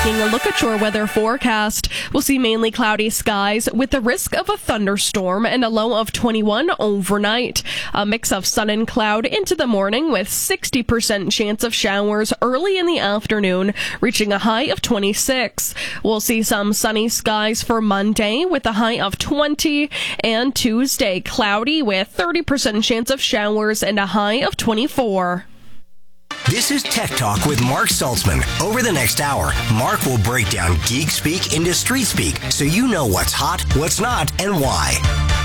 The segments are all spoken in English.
Taking a look at your weather forecast, we'll see mainly cloudy skies with the risk of a thunderstorm and a low of 21 overnight. A mix of sun and cloud into the morning with 60% chance of showers early in the afternoon, reaching a high of 26. We'll see some sunny skies for Monday with a high of 20, and Tuesday cloudy with 30% chance of showers and a high of 24. This is Tech Talk with Mark Saltzman. Over the next hour, Mark will break down geek speak into street speak so you know what's hot, what's not, and why.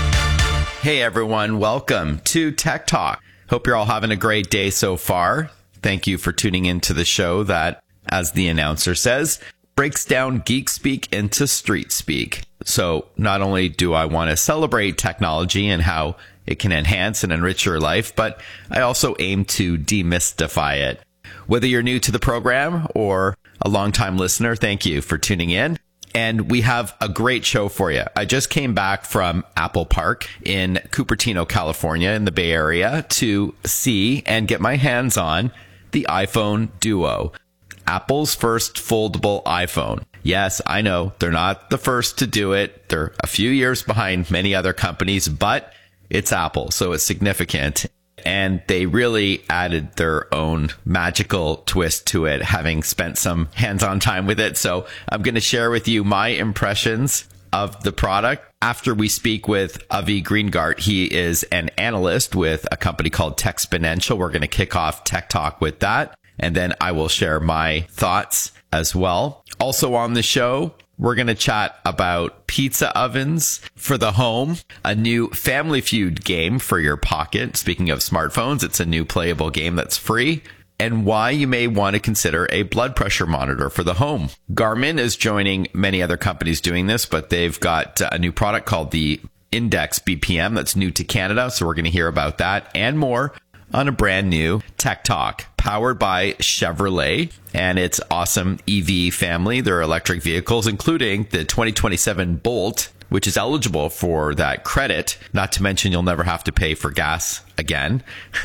Hey everyone, welcome to Tech Talk. Hope you're all having a great day so far. Thank you for tuning into the show that, as the announcer says, breaks down geek speak into street speak. So not only do I want to celebrate technology and how it can enhance and enrich your life, but I also aim to demystify it. Whether you're new to the program or a longtime listener, thank you for tuning in. And we have a great show for you. I just came back from Apple Park in Cupertino, California, in the Bay Area, to see and get my hands on the iPhone Duo, Apple's first foldable iPhone. Yes, I know they're not the first to do it. They're a few years behind many other companies, but it's Apple, so it's significant. And they really added their own magical twist to it, having spent some hands-on time with it. So I'm going to share with you my impressions of the product after we speak with Avi Greengart. He is an analyst with a company called Techsponential. We're going to kick off Tech Talk with that. And then I will share my thoughts as well. Also on the show, we're going to chat about pizza ovens for the home, a new Family Feud game for your pocket. Speaking of smartphones, it's a new playable game that's free, and why you may want to consider a blood pressure monitor for the home. Garmin is joining many other companies doing this, but they've got a new product called the Index BPM that's new to Canada. So we're going to hear about that and more on a brand new Tech Talk powered by Chevrolet and its awesome EV family, their electric vehicles, including the 2027 Bolt, which is eligible for that credit. Not to mention you'll never have to pay for gas again.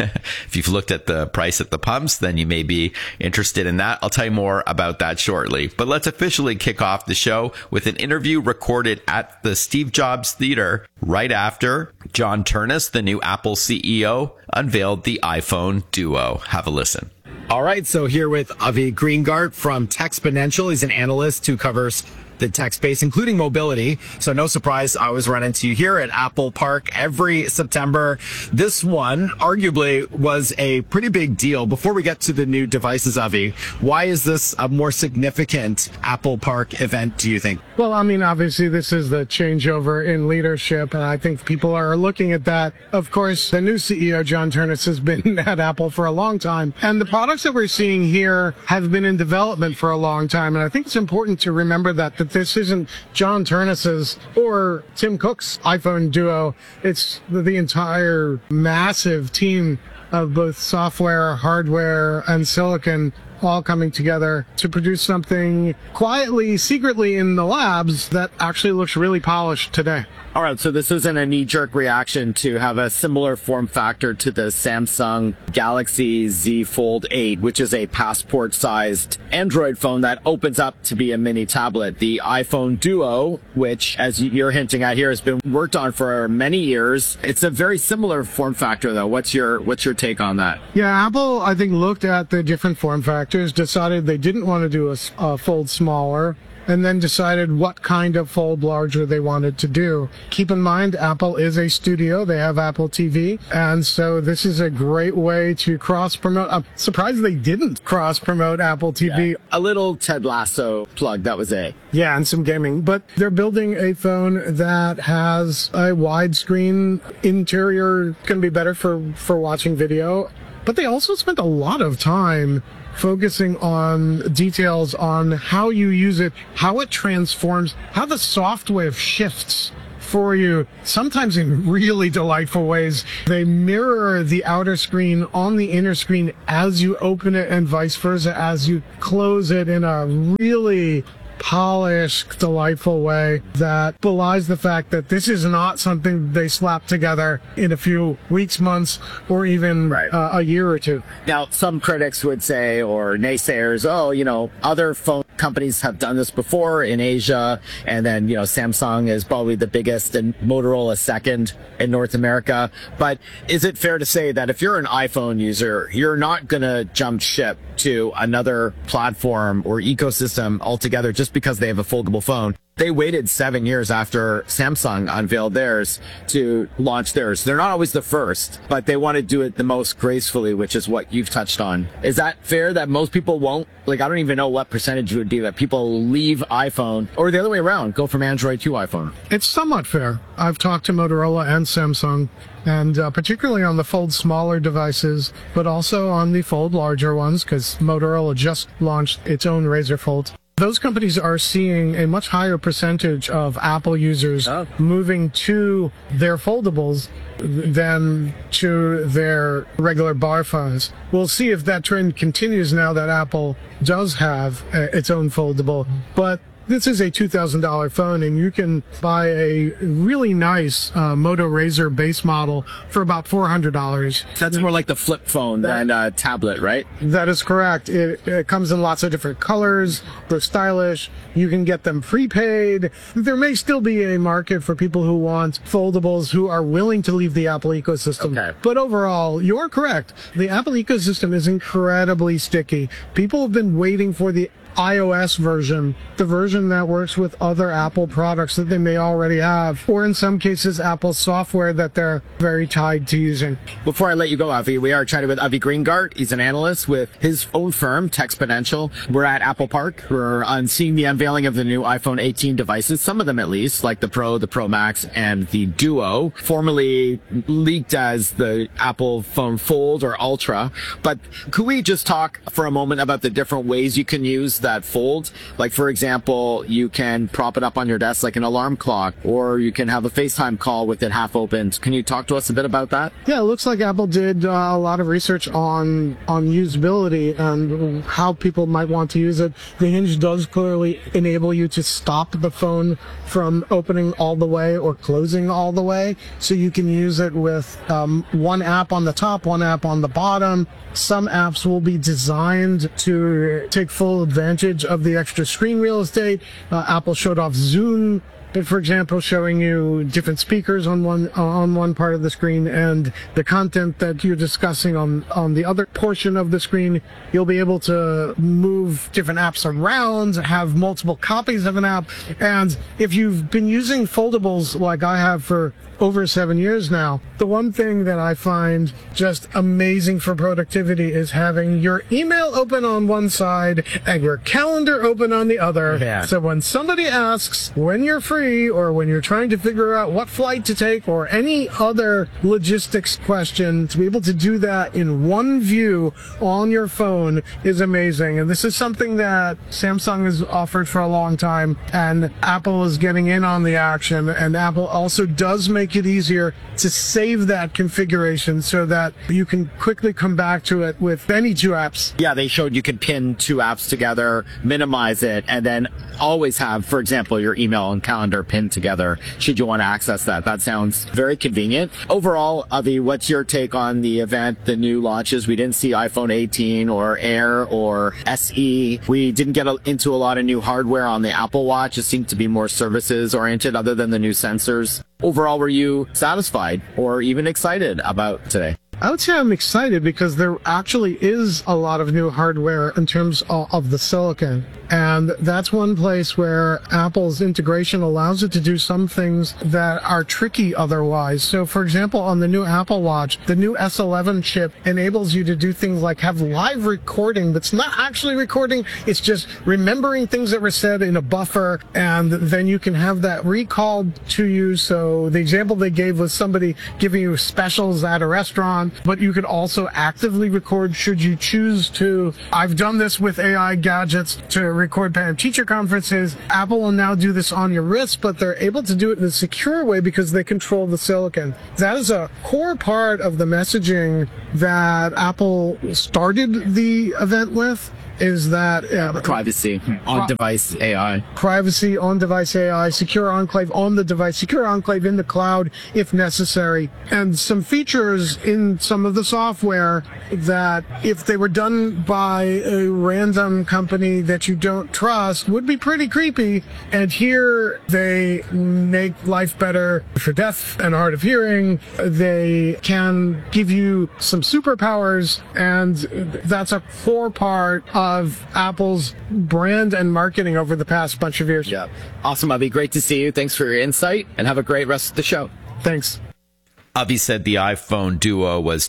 If you've looked at the price at the pumps, then you may be interested in that. I'll tell you more about that shortly. But let's officially kick off the show with an interview recorded at the Steve Jobs Theater right after John Ternus, the new Apple CEO, unveiled the iPhone Duo. Have a listen. All right, so here with Avi Greengart from Techsponential. He's an analyst who covers the tech space, including mobility. So no surprise, I always run into you here at Apple Park every September. This one arguably was a pretty big deal. Before we get to the new devices, Avi, why is this a more significant Apple Park event, do you think? Well, I mean, obviously this is the changeover in leadership, and I think people are looking at that. Of course, the new CEO, John Ternus, has been at Apple for a long time, and the products that we're seeing here have been in development for a long time. And I think it's important to remember that this isn't John Ternus's or Tim Cook's iPhone Duo. It's the entire massive team of both software, hardware, and silicon all coming together to produce something quietly, secretly in the labs that actually looks really polished today. All right, so this isn't a knee-jerk reaction to have a similar form factor to the Samsung Galaxy Z Fold 8, which is a passport-sized Android phone that opens up to be a mini tablet. The iPhone Duo, which, as you're hinting at here, has been worked on for many years. It's a very similar form factor, though. What's your take on that? Yeah, Apple, I think, looked at the different form factors, decided they didn't want to do a fold smaller, and then decided what kind of fold larger they wanted to do. Keep in mind, Apple is a studio. They have Apple TV. And so this is a great way to cross-promote. I'm surprised they didn't cross-promote Apple TV. Yeah. A little Ted Lasso plug, that was it. Yeah, and some gaming. But they're building a phone that has a widescreen interior. Going to be better for watching video. But they also spent a lot of time focusing on details on how you use it, how it transforms, how the software shifts for you, sometimes in really delightful ways. They mirror the outer screen on the inner screen as you open it and vice versa as you close it in a really polished, delightful way that belies the fact that this is not something they slapped together in a few weeks, months, or even a year or two. Now, some critics would say, or naysayers, other phones companies have done this before in Asia, and then, Samsung is probably the biggest and Motorola second in North America. But is it fair to say that if you're an iPhone user, you're not going to jump ship to another platform or ecosystem altogether just because they have a foldable phone? They waited 7 years after Samsung unveiled theirs to launch theirs. They're not always the first, but they want to do it the most gracefully, which is what you've touched on. Is that fair that most people won't? I don't even know what percentage it would be that people leave iPhone, or the other way around, go from Android to iPhone. It's somewhat fair. I've talked to Motorola and Samsung, and particularly on the Fold smaller devices, but also on the Fold larger ones, because Motorola just launched its own Razr Fold. Those companies are seeing a much higher percentage of Apple users moving to their foldables than to their regular bar phones. We'll see if that trend continues now that Apple does have its own foldable. But this is a $2,000 phone, and you can buy a really nice Moto Razr base model for about $400. That's more like the flip phone than a tablet, right? That is correct. It comes in lots of different colors. They're stylish. You can get them prepaid. There may still be a market for people who want foldables who are willing to leave the Apple ecosystem. Okay. But overall, you're correct. The Apple ecosystem is incredibly sticky. People have been waiting for the iOS version, the version that works with other Apple products that they may already have, or in some cases, Apple software that they're very tied to using. Before I let you go, Avi, we are chatting with Avi Greengart. He's an analyst with his own firm, Techsponential. We're at Apple Park. We're seeing the unveiling of the new iPhone 18 devices, some of them at least, like the Pro, the Pro Max, and the Duo, formerly leaked as the Apple Phone Fold or Ultra. But could we just talk for a moment about the different ways you can use that Fold? Like, for example, you can prop it up on your desk like an alarm clock, or you can have a FaceTime call with it half opened. Can you talk to us a bit about that? Yeah, it looks like Apple did a lot of research on usability and how people might want to use it. The Hinge does clearly enable you to stop the phone from opening all the way or closing all the way, so you can use it with one app on the top, one app on the bottom. Some apps will be designed to take full advantage of the extra screen real estate. Apple showed off Zoom, for example, showing you different speakers on one part of the screen, and the content that you're discussing on the other portion of the screen. You'll be able to move different apps around, have multiple copies of an app. And if you've been using foldables like I have for over 7 years now, the one thing that I find just amazing for productivity is having your email open on one side and your calendar open on the other. Yeah. So when somebody asks when you're free, or when you're trying to figure out what flight to take, or any other logistics question, to be able to do that in one view on your phone is amazing. And this is something that Samsung has offered for a long time, and Apple is getting in on the action. And Apple also does make it easier to save that configuration so that you can quickly come back to it with any two apps. Yeah, they showed you could pin two apps together, minimize it, and then always have, for example, your email and calendar pinned together should you want to access that. That sounds very convenient. Overall, Avi, what's your take on the event, the new launches? We didn't see iPhone 18 or Air or SE. We didn't get into a lot of new hardware on the Apple Watch. It seemed to be more services oriented other than the new sensors. Overall, were you satisfied or even excited about today? I would say I'm excited because there actually is a lot of new hardware in terms of the silicon. And that's one place where Apple's integration allows it to do some things that are tricky otherwise. So, for example, on the new Apple Watch, the new S11 chip enables you to do things like have live recording that's not actually recording. It's just remembering things that were said in a buffer, and then you can have that recalled to you. So the example they gave was somebody giving you specials at a restaurant, but you could also actively record should you choose to. I've done this with AI gadgets to record parent-teacher conferences. Apple will now do this on your wrist, but they're able to do it in a secure way because they control the silicon. That is a core part of the messaging that Apple started the event with, is that privacy on device AI. Privacy on device AI, secure enclave on the device, secure enclave in the cloud if necessary, and some features in some of the software that if they were done by a random company that you don't trust would be pretty creepy. And here they make life better for deaf and hard of hearing. They can give you some superpowers, and that's a core part of Apple's brand and marketing over the past bunch of years. Yeah. Awesome, Avi. Great to see you. Thanks for your insight, and have a great rest of the show. Thanks. Avi said the iPhone Duo was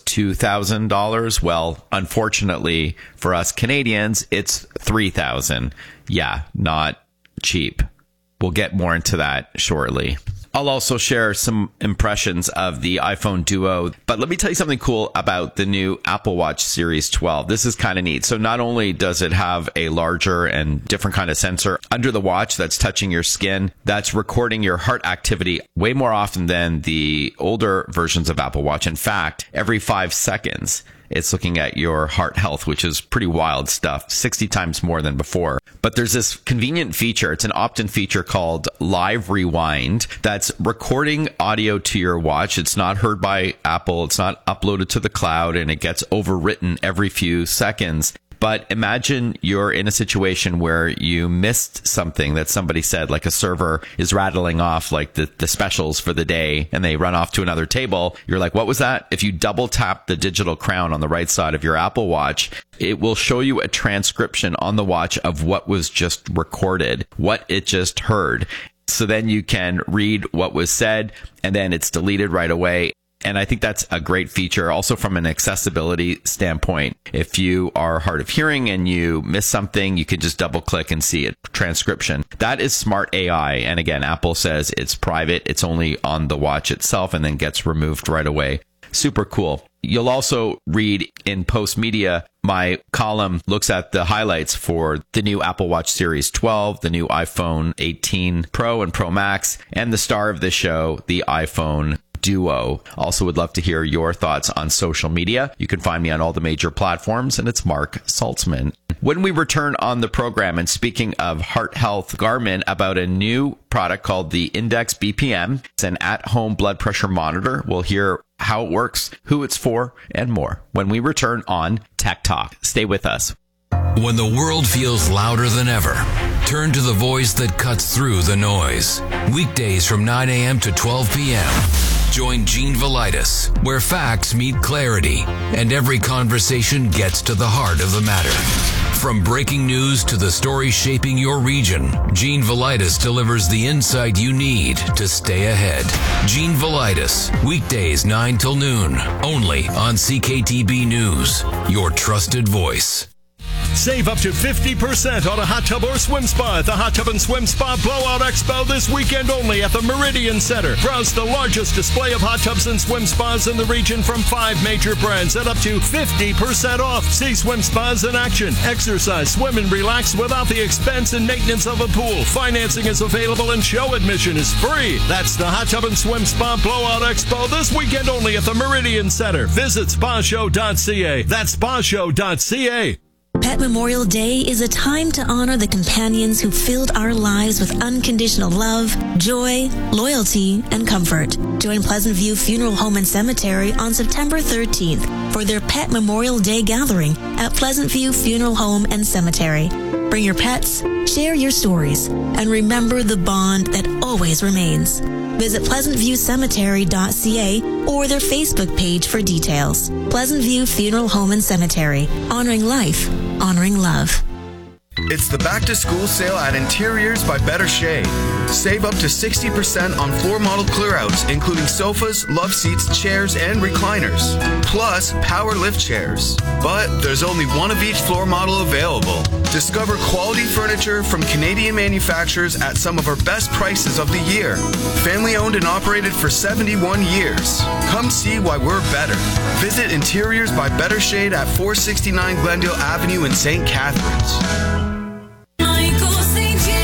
$2,000. Well, unfortunately for us Canadians, it's $3,000. Yeah, not cheap. We'll get more into that shortly. I'll also share some impressions of the iPhone Duo, but let me tell you something cool about the new Apple Watch Series 12. This is kind of neat. So not only does it have a larger and different kind of sensor under the watch that's touching your skin, that's recording your heart activity way more often than the older versions of Apple Watch. In fact, every 5 seconds, it's looking at your heart health, which is pretty wild stuff, 60 times more than before. But there's this convenient feature. It's an opt-in feature called Live Rewind that's recording audio to your watch. It's not heard by Apple. It's not uploaded to the cloud, and it gets overwritten every few seconds. But imagine you're in a situation where you missed something that somebody said, like a server is rattling off like the specials for the day, and they run off to another table. You're like, what was that? If you double tap the digital crown on the right side of your Apple Watch, it will show you a transcription on the watch of what was just recorded, what it just heard. So then you can read what was said, and then it's deleted right away. And I think that's a great feature. Also from an accessibility standpoint, if you are hard of hearing and you miss something, you can just double click and see a transcription. That is smart AI. And again, Apple says it's private. It's only on the watch itself and then gets removed right away. Super cool. You'll also read in Post Media, my column looks at the highlights for the new Apple Watch Series 12, the new iPhone 18 Pro and Pro Max, and the star of the show, the iPhone Duo. Also would love to hear your thoughts on social media. You can find me on all the major platforms, and it's Mark Saltzman. When we return on the program, and speaking of heart health, Garmin about a new product called the Index BPM. It's an at-home blood pressure monitor. We'll hear how it works, who it's for, and more when we return on Tech Talk. Stay with us. When the world feels louder than ever, turn to the voice that cuts through the noise. Weekdays from 9 a.m. to 12 p.m. Join Gene Velitis, where facts meet clarity and every conversation gets to the heart of the matter. From breaking news to the stories shaping your region, Gene Velitis delivers the insight you need to stay ahead. Gene Velitis, weekdays 9 till noon, only on CKTB News, your trusted voice. Save up to 50% on a hot tub or swim spa at the Hot Tub and Swim Spa Blowout Expo this weekend only at the Meridian Center. Browse the largest display of hot tubs and swim spas in the region from 5 major brands at up to 50% off. See swim spas in action. Exercise, swim, and relax without the expense and maintenance of a pool. Financing is available and show admission is free. That's the Hot Tub and Swim Spa Blowout Expo this weekend only at the Meridian Center. Visit spashow.ca. That's spashow.ca. Pet Memorial Day is a time to honor the companions who filled our lives with unconditional love, joy, loyalty, and comfort. Join Pleasant View Funeral Home and Cemetery on September 13th for their Pet Memorial Day gathering at Pleasant View Funeral Home and Cemetery. Bring your pets, share your stories, and remember the bond that always remains. Visit pleasantviewcemetery.ca or their Facebook page for details. Pleasant View Funeral Home and Cemetery. Honoring life, honoring love. It's the back to school sale at Interiors by Better Shade. Save up to 60% on floor model clearouts, including sofas, love seats, chairs, and recliners. Plus, power lift chairs. But there's only one of each floor model available. Discover quality furniture from Canadian manufacturers at some of our best prices of the year. Family owned and operated for 71 years. Come see why we're better. Visit Interiors by Better Shade at 469 Glendale Avenue in St. Catharines.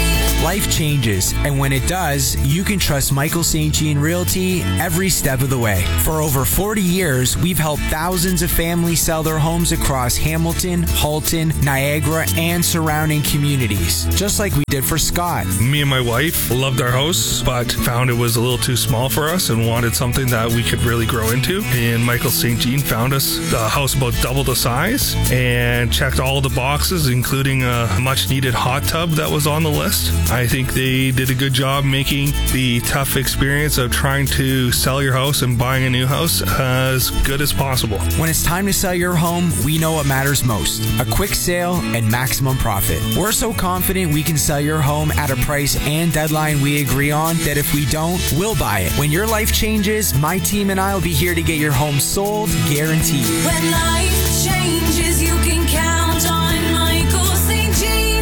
life changes, and when it does, you can trust Michael St. Jean Realty every step of the way. For over 40 years, we've helped thousands of families sell their homes across Hamilton, Halton, Niagara, and surrounding communities, just like we did for Scott. Me and my wife loved our house, but found it was a little too small for us and wanted something that we could really grow into. And Michael St. Jean found us a house about double the size and checked all the boxes, including a much needed hot tub that was on the list. I think they did a good job making the tough experience of trying to sell your house and buying a new house as good as possible. When it's time to sell your home, we know what matters most: a quick sale and maximum profit. We're so confident we can sell your home at a price and deadline we agree on that if we don't, we'll buy it. When your life changes, my team and I will be here to get your home sold, guaranteed. When life changes, you can count on Michael St. Jean.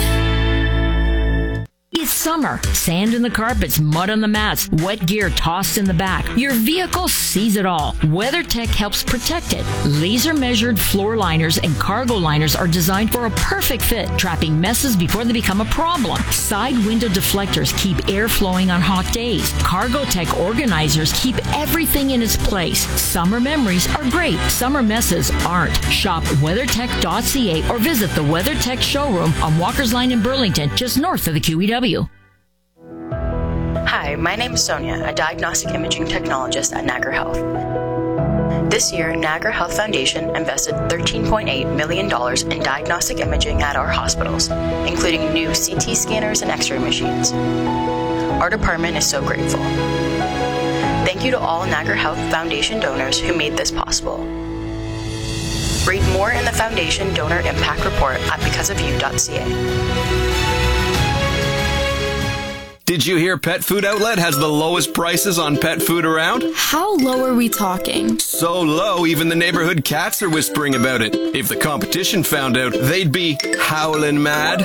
It's summer. Sand in the carpets, mud on the mats, wet gear tossed in the back. Your vehicle sees it all. WeatherTech helps protect it. Laser measured floor liners and cargo liners are designed for a perfect fit, trapping messes before they become a problem. Side window deflectors keep air flowing on hot days. CargoTech organizers keep everything in its place. Summer memories are great. Summer messes aren't. Shop WeatherTech.ca or visit the WeatherTech showroom on Walker's Line in Burlington, just north of the QEW. Hi, my name is Sonia, a diagnostic imaging technologist at Niagara Health. This year, Niagara Health Foundation invested $13.8 million in diagnostic imaging at our hospitals, including new CT scanners and X-ray machines. Our department is so grateful. Thank you to all Niagara Health Foundation donors who made this possible. Read more in the Foundation Donor Impact Report at becauseofyou.ca. Did you hear Pet Food Outlet has the lowest prices on pet food around? How low are we talking? So low, even the neighborhood cats are whispering about it. If the competition found out, they'd be howling mad.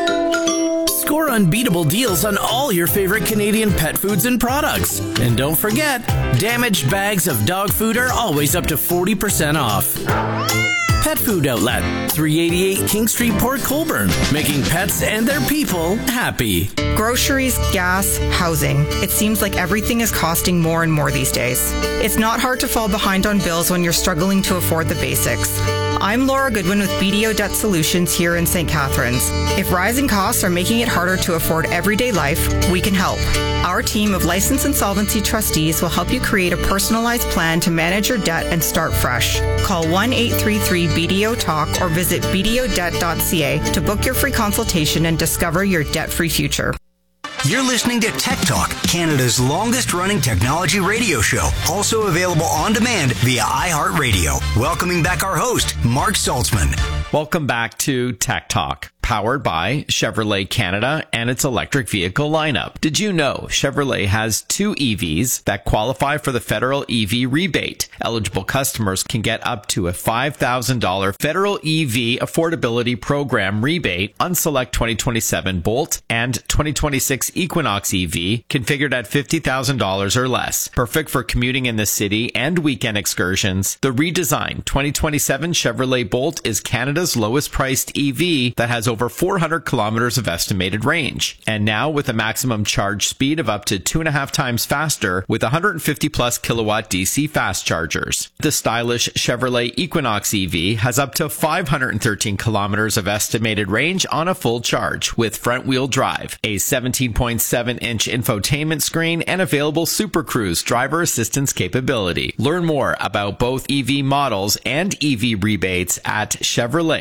Score unbeatable deals on all your favorite Canadian pet foods and products. And don't forget, damaged bags of dog food are always up to 40% off. Pet Food Outlet, 388 King Street, Port Colborne, making pets and their people happy. Groceries, gas, housing. It seems like everything is costing more and more these days. It's not hard to fall behind on bills when you're struggling to afford the basics. I'm Laura Goodwin with BDO Debt Solutions here in St. Catharines. If rising costs are making it harder to afford everyday life, we can help. Our team of licensed insolvency trustees will help you create a personalized plan to manage your debt and start fresh. Call 1-833-BDO-TALK or visit bdodebt.ca to book your free consultation and discover your debt-free future. You're listening to Tech Talk, Canada's longest-running technology radio show, also available on demand via iHeartRadio. Welcoming back our host, Mark Saltzman. Welcome back to Tech Talk, powered by Chevrolet Canada and its electric vehicle lineup. Did you know Chevrolet has 2 EVs that qualify for the federal EV rebate? Eligible customers can get up to a $5,000 federal EV affordability program rebate on select 2027 Bolt and 2026 Equinox EV configured at $50,000 or less. Perfect for commuting in the city and weekend excursions. The redesigned 2027 Chevrolet Bolt is Canada's lowest priced EV that has over 400 kilometers of estimated range. And now with a maximum charge speed of up to 2.5 times faster with 150 plus kilowatt DC fast chargers. The stylish Chevrolet Equinox EV has up to 513 kilometers of estimated range on a full charge with front wheel drive, a 17.7-inch infotainment screen, and available Super Cruise driver assistance capability. Learn more about both EV models and EV rebates at Chevrolet.ca.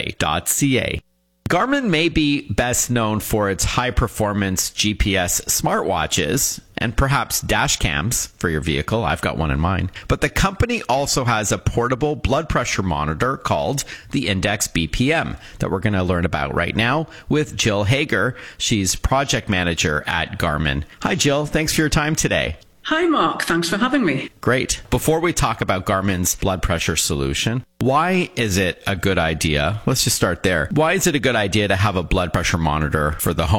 Garmin may be best known for its high-performance GPS smartwatches and perhaps dash cams for your vehicle. I've got one in mine. But the company also has a portable blood pressure monitor called the Index BPM that we're going to learn about right now with Jill Hager. She's project manager at Garmin. Hi, Jill. Thanks for your time today. Hi, Mark. Thanks for having me. Great. Before we talk about Garmin's blood pressure solution, why is it a good idea? Let's just start there. Why is it a good idea to have a blood pressure monitor for the home?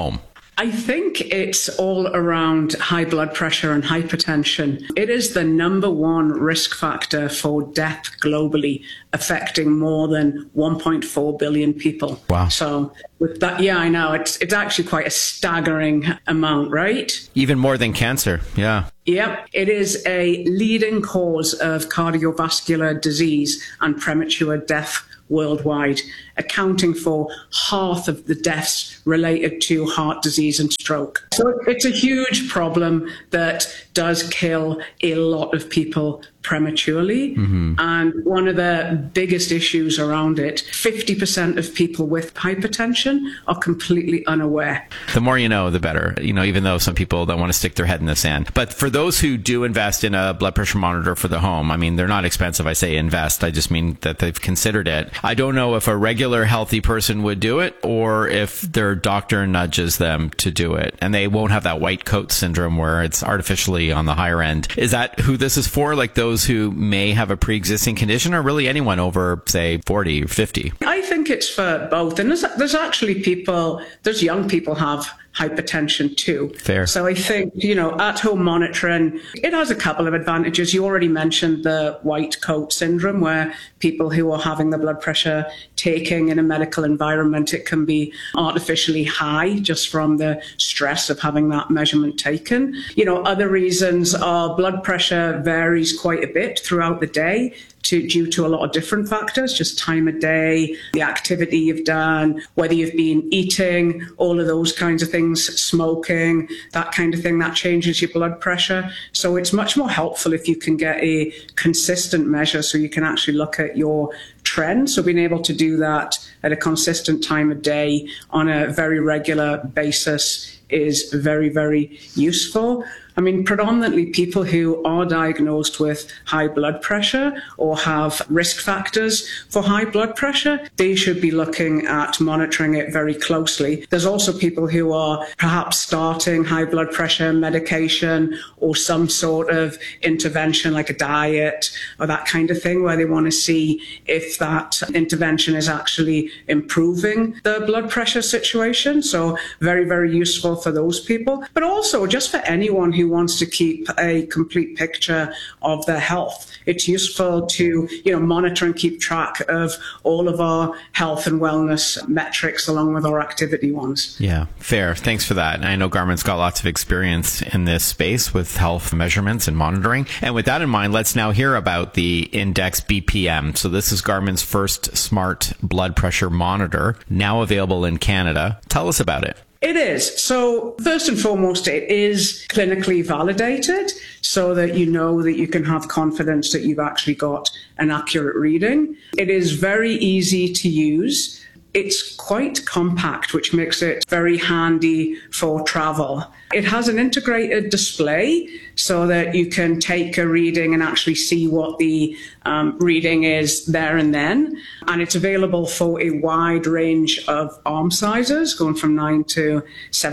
I think it's all around high blood pressure and hypertension. It is the number one risk factor for death globally, affecting more than 1.4 billion people. Wow. So with that, yeah, I know. It's actually quite a staggering amount, right? Even more than cancer. Yeah. Yep. It is a leading cause of cardiovascular disease and premature death worldwide, accounting for half of the deaths related to heart disease and stroke. So it's a huge problem that does kill a lot of people prematurely. And one of the biggest issues around it, 50% of people with hypertension are completely unaware. The more you know, the better, even though some people don't want to stick their head in the sand. But for those who do invest in a blood pressure monitor for the home, I mean, they're not expensive. I say invest. I just mean that they've considered it. I don't know if a regular healthy person would do it or if their doctor nudges them to do it. And they won't have that white coat syndrome where it's artificially on the higher end. Is that who this is for? Like those who may have a pre-existing condition, or really anyone over, say, 40 or 50? I think it's for both. And there's actually there's young people have hypertension too. Fair. So I think, at-home monitoring, it has a couple of advantages. You already mentioned the white coat syndrome, where people who are having the blood pressure taking in a medical environment, it can be artificially high just from the stress of having that measurement taken. Other reasons are blood pressure varies quite a bit throughout the day. Due to a lot of different factors, just time of day, the activity you've done, whether you've been eating, all of those kinds of things, smoking, that kind of thing, that changes your blood pressure. So it's much more helpful if you can get a consistent measure so you can actually look at your trend. So being able to do that at a consistent time of day on a very regular basis is very, very useful. I mean, predominantly people who are diagnosed with high blood pressure or have risk factors for high blood pressure, they should be looking at monitoring it very closely. There's also people who are perhaps starting high blood pressure medication or some sort of intervention like a diet or that kind of thing, where they want to see if that intervention is actually improving the blood pressure situation. So very, very useful for those people, but also just for anyone who wants to keep a complete picture of their health. It's useful to, monitor and keep track of all of our health and wellness metrics along with our activity ones. Yeah, fair. Thanks for that. I know Garmin's got lots of experience in this space with health measurements and monitoring. And with that in mind, let's now hear about the Index BPM. So this is Garmin's first smart blood pressure monitor, now available in Canada. Tell us about it. It is. So first and foremost, it is clinically validated so that you know that you can have confidence that you've actually got an accurate reading. It is very easy to use. It's quite compact, which makes it very handy for travel. It has an integrated display so that you can take a reading and actually see what the reading is there and then. And it's available for a wide range of arm sizes, going from 9 to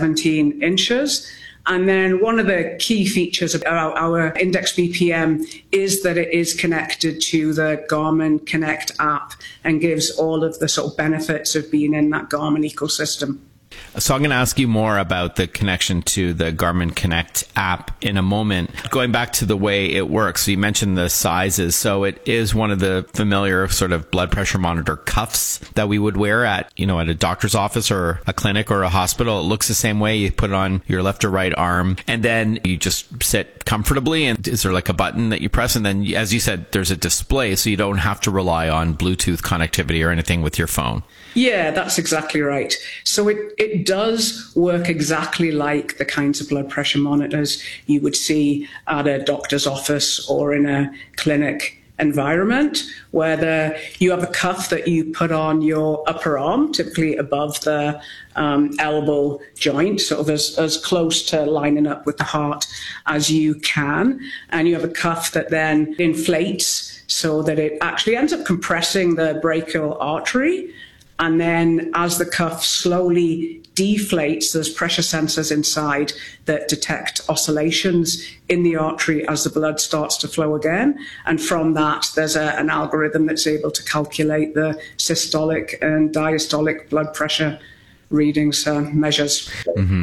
17 inches. And then one of the key features about our Index BPM is that it is connected to the Garmin Connect app and gives all of the sort of benefits of being in that Garmin ecosystem. So I'm going to ask you more about the connection to the Garmin Connect app in a moment. Going back to the way it works, so you mentioned the sizes. So it is one of the familiar sort of blood pressure monitor cuffs that we would wear at a doctor's office or a clinic or a hospital. It looks the same way. You put it on your left or right arm, and then you just sit comfortably. And is there like a button that you press? And then, as you said, there's a display, so you don't have to rely on Bluetooth connectivity or anything with your phone. Yeah, that's exactly right. So it does work exactly like the kinds of blood pressure monitors you would see at a doctor's office or in a clinic environment, where you have a cuff that you put on your upper arm, typically above the elbow joint, sort of as close to lining up with the heart as you can. And you have a cuff that then inflates so that it actually ends up compressing the brachial artery. And then as the cuff slowly deflates, there's pressure sensors inside that detect oscillations in the artery as the blood starts to flow again. And from that, there's an algorithm that's able to calculate the systolic and diastolic blood pressure readings, measures.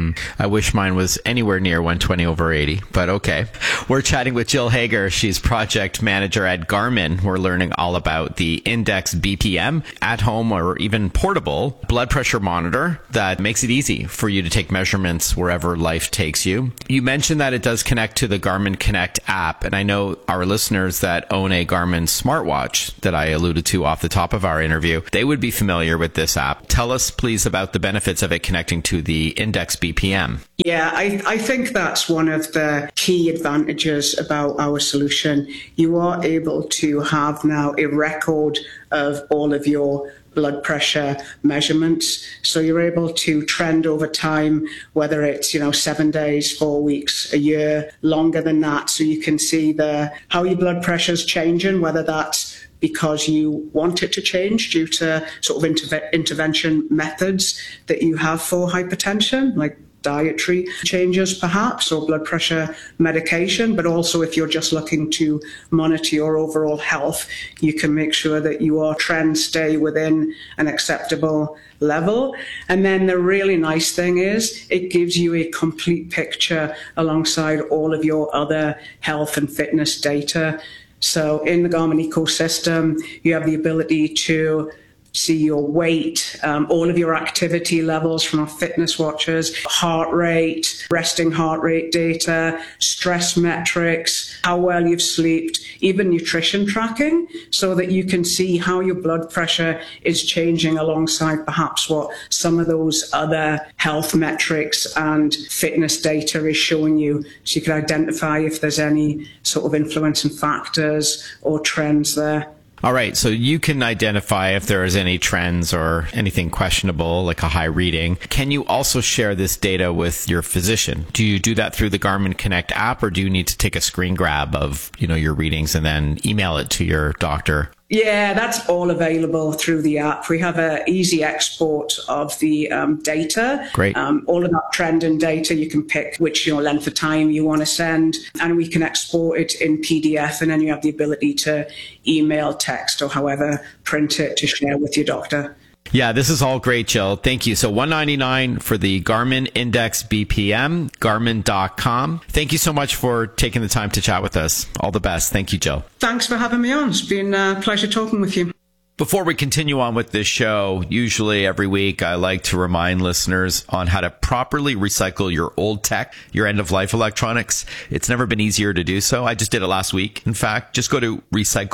I wish mine was anywhere near 120/80, but okay. We're chatting with Jill Hager. She's project manager at Garmin. We're learning all about the Index BPM, at home or even portable blood pressure monitor that makes it easy for you to take measurements wherever life takes you. You mentioned that it does connect to the Garmin Connect app, and I know our listeners that own a Garmin smartwatch that I alluded to off the top of our interview, they would be familiar with this app. Tell us, please, about the benefits of it connecting to the Index BPM. Yeah, I think that's one of the key advantages about our solution. You are able to have now a record of all of your blood pressure measurements. So you're able to trend over time, whether it's, 7 days, 4 weeks, a year, longer than that. So you can see how your blood pressure is changing, whether that's because you want it to change due to sort of intervention methods that you have for hypertension, like dietary changes perhaps, or blood pressure medication, but also if you're just looking to monitor your overall health, you can make sure that your trends stay within an acceptable level. And then the really nice thing is it gives you a complete picture alongside all of your other health and fitness data. So in the Garmin ecosystem, you have the ability to see your weight, all of your activity levels from our fitness watches, heart rate, resting heart rate data, stress metrics, how well you've slept, even nutrition tracking, so that you can see how your blood pressure is changing alongside perhaps what some of those other health metrics and fitness data is showing you. So you can identify if there's any sort of influencing factors or trends there. All right, so you can identify if there is any trends or anything questionable, like a high reading. Can you also share this data with your physician? Do you do that through the Garmin Connect app, or do you need to take a screen grab of, your readings and then email it to your doctor? Yeah, that's all available through the app. We have an easy export of the data. Great. All of that trending data, you can pick which length of time you want to send, and we can export it in PDF, and then you have the ability to email, text, or however, print it to share with your doctor. Yeah, this is all great, Jill. Thank you. So $199 for the Garmin Index BPM, Garmin.com. Thank you so much for taking the time to chat with us. All the best. Thank you, Jill. Thanks for having me on. It's been a pleasure talking with you. Before we continue on with this show, usually every week I like to remind listeners on how to properly recycle your old tech, your end-of-life electronics. It's never been easier to do so. I just did it last week. In fact, just go to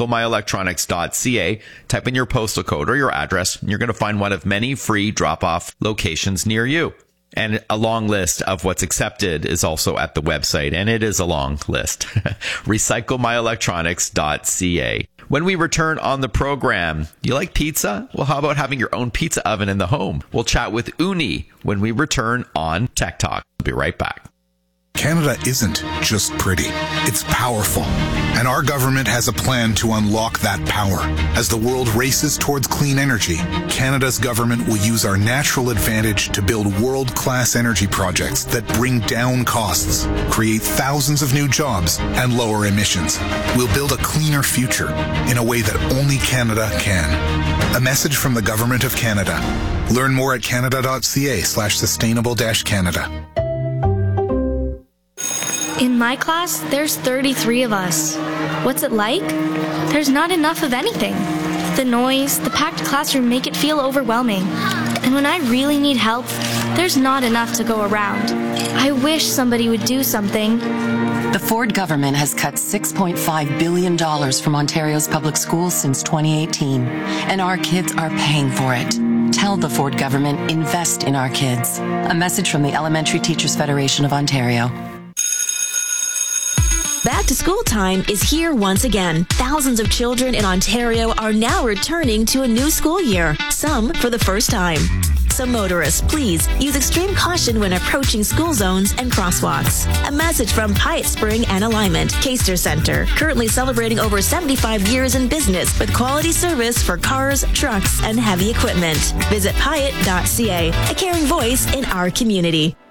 recyclemyelectronics.ca, type in your postal code or your address, and you're going to find one of many free drop-off locations near you. And a long list of what's accepted is also at the website, and it is a long list. recyclemyelectronics.ca. When we return on the program, you like pizza? Well, how about having your own pizza oven in the home? We'll chat with Uni when we return on Tech Talk. We'll be right back. Canada isn't just pretty, it's powerful. And our government has a plan to unlock that power. As the world races towards clean energy, Canada's government will use our natural advantage to build world-class energy projects that bring down costs, create thousands of new jobs, and lower emissions. We'll build a cleaner future in a way that only Canada can. A message from the Government of Canada. Learn more at canada.ca/sustainable-Canada. In my class, there's 33 of us. What's it like? There's not enough of anything. The noise, the packed classroom make it feel overwhelming. And when I really need help, there's not enough to go around. I wish somebody would do something. The Ford government has cut $6.5 billion from Ontario's public schools since 2018, and our kids are paying for it. Tell the Ford government, invest in our kids. A message from the Elementary Teachers Federation of Ontario. Back to school time is here once again. Thousands of children in Ontario are now returning to a new school year, some for the first time. So motorists, please use extreme caution when approaching school zones and crosswalks. A message from Pyatt Spring and Alignment, Caster Center, currently celebrating over 75 years in business with quality service for cars, trucks, and heavy equipment. Visit Pyatt.ca, a caring voice in our community.